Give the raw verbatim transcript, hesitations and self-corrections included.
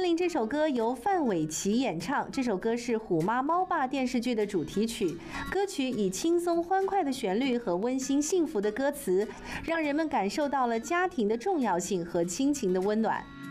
森林》这首歌由范玮琪演唱，这首歌是《虎妈猫爸》电视剧的主题曲。歌曲以轻松欢快的旋律和温馨幸福的歌词，让人们感受到了家庭的重要性和亲情的温暖。